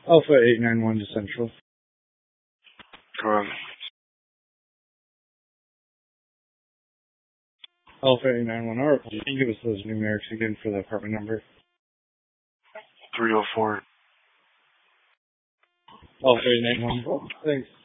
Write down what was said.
Alpha 891 to Central. Go on. Alpha 891, alright. Can you give us those numerics again for the apartment number? 304. Alpha 891. Thanks.